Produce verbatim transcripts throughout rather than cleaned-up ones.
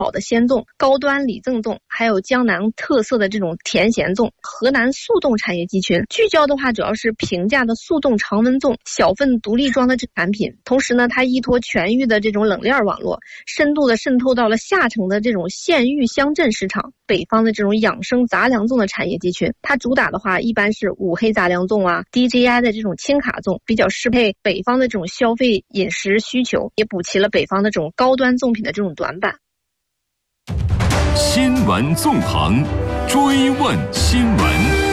的鲜粽、高端礼赠粽，还有江南特色的这种甜咸粽。河南速冻产业集群聚焦的话，主要是平价的速冻常温粽、小份独立装的这产品。同时呢，它依托全域的这种冷链网络，深度的渗透到了下沉的这种县域乡镇市场。北方的这种养生杂粮粽的产业集群，它主打的话一般是五黑杂粮粽啊 D J I 的这种轻卡粽，比较适配北方的这种消费饮食需求，也补齐了北方的这种高端粽品的这种短板。 新闻纵横，追问新闻。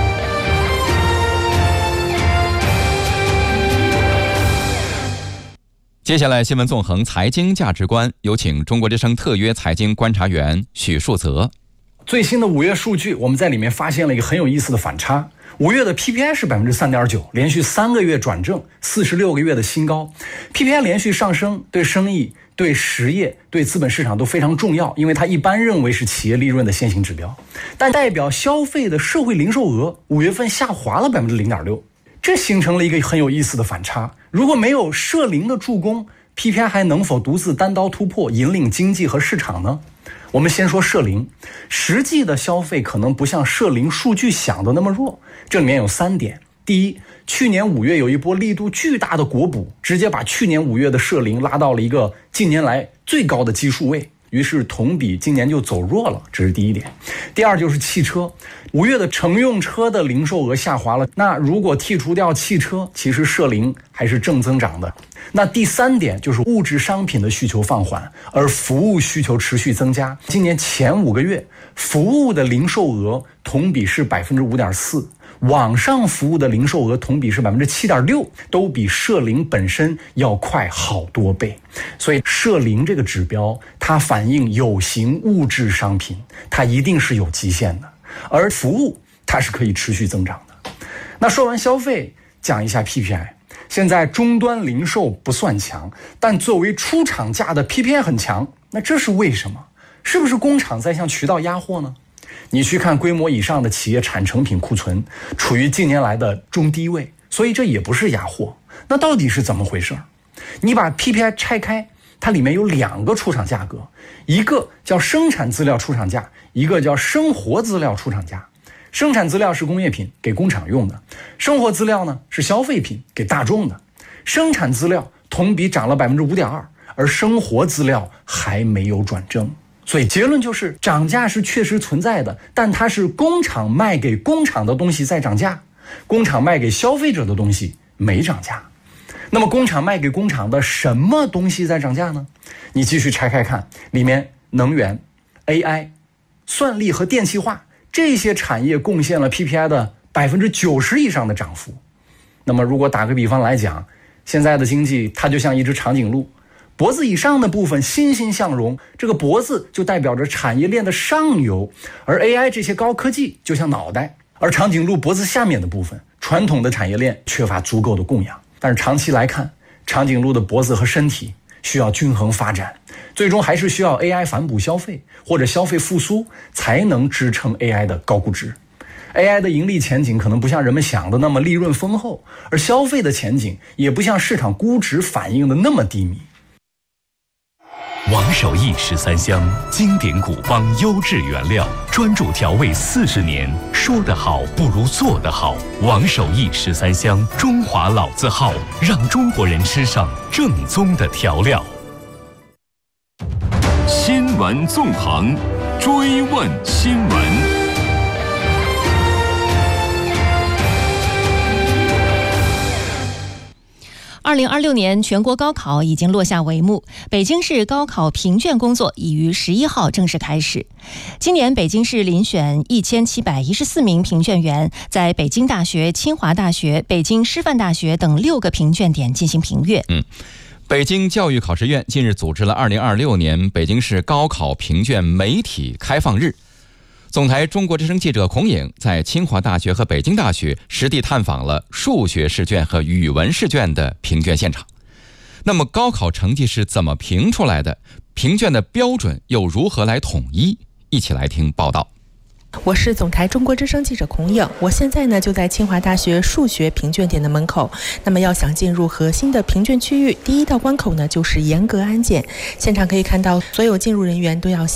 接下来新闻纵横财经价值观，有请中国之声特约财经观察员许树泽。 最新的五月数据，我们在里面发现了一个很有意思的反差。五月的 P P I 是 百分之三点九， 连续三个月转正，四十六个月的新高。 P P I 连续上升对生意、对实业、对资本市场都非常重要，因为它一般认为是企业利润的先行指标。但代表消费的社会零售额五月份下滑了 百分之零点六， 这形成了一个很有意思的反差。如果没有社零的助攻， P P I 还能否独自单刀突破，引领经济和市场呢？我们先说社零，实际的消费可能不像社零数据想的那么弱，这里面有三点。第一，去年五月有一波力度巨大的国补，直接把去年五月的社零拉到了一个近年来最高的基数位，于是同比今年就走弱了，这是第一点。第二就是汽车，五月的乘用车的零售额下滑了，那如果剔除掉汽车，其实社零还是正增长的。那第三点就是物质商品的需求放缓，而服务需求持续增加。今年前五个月，服务的零售额同比是 百分之五点四， 网上服务的零售额同比是 百分之七点六， 都比社零本身要快好多倍。所以社零这个指标，它反映有形物质商品，它一定是有极限的，而服务它是可以持续增长的。那说完消费，讲一下 P P I。现在终端零售不算强，但作为出厂价的 P P I 很强，那这是为什么？是不是工厂在向渠道压货呢？你去看规模以上的企业产成品库存处于近年来的中低位，所以这也不是压货。那到底是怎么回事？你把 P P I 拆开，它里面有两个出厂价格，一个叫生产资料出厂价，一个叫生活资料出厂价。生产资料是工业品，给工厂用的；生活资料呢是消费品，给大众的。生产资料同比涨了 百分之五点二， 而生活资料还没有转正。所以结论就是涨价是确实存在的，但它是工厂卖给工厂的东西在涨价，工厂卖给消费者的东西没涨价。那么工厂卖给工厂的什么东西在涨价呢？你继续拆开看，里面能源、A I、算力和电气化这些产业贡献了 P P I 的 百分之九十 以上的涨幅。那么如果打个比方来讲，现在的经济它就像一只长颈鹿，脖子以上的部分欣欣向荣，这个脖子就代表着产业链的上游，而 A I 这些高科技就像脑袋，而长颈鹿脖子下面的部分，传统的产业链缺乏足够的供养。但是长期来看，长颈鹿的脖子和身体需要均衡发展，最终还是需要 A I 反哺消费或者消费复苏，才能支撑 A I 的高估值。A I 的盈利前景可能不像人们想的那么利润丰厚，而消费的前景也不像市场估值反映的那么低迷。 王守义十三香，经典古方优质原料，专注调味四十年，说得好不如做得好。王守义十三香，中华老字号，让中国人吃上正宗的调料。新闻纵横，追问新闻。 二零二六年全国高考已经落下帷幕，北京市高考评卷工作已于十一号正式开始。今年北京市遴选一千七百一十四名评卷员，在北京大学、清华大学、北京师范大学等六个评卷点进行评阅。 嗯。北京教育考试院近日组织了二零二六年北京市高考评卷媒体开放日。总台中国之声记者孔颖在清华大学和北京大学实地探访了数学试卷和语文试卷的评卷现场。那么高考成绩是怎么评出来的？评卷的标准又如何来统一？一起来听报道。 我是总台中国之声记者孔颖，我现在呢就在清华大学数学评卷点的门口。那么要想进入核心的评卷区域，第一道关口呢就是严格安检，现场可以看到所有进入人员都要